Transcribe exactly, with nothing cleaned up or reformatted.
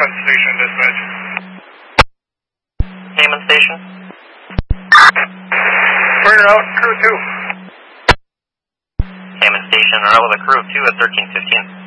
Hammond Station, dispatch. Hammond Station. Turn it out, crew two. Hammond Station, or out with a crew of two at thirteen fifteen.